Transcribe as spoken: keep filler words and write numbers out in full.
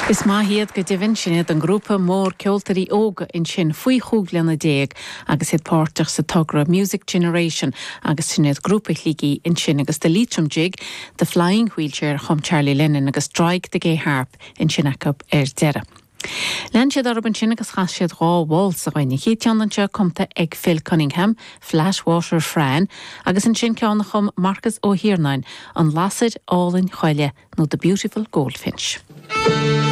Is maithiad go dtí sinad an grúpa mór ceoltarí óga in sin faoi chúgleanna déag agus iad páirteach sa tugra Music Generation agus sinad grúpa lígaí in sin agus de Leitrim jig the Flying Wheelchair chum Charlie Lennon agus Strike the Gay Harp in sin acab ar deire. Len siad arb an sin agus chas siad rá waltz a ghainnig chéitiananse comta ag Phil Cunningham, Flashwater Fran agus an sin ceannach chum Marcus O'Hiernain an lassid all in choile nó The Beautiful Goldfinch.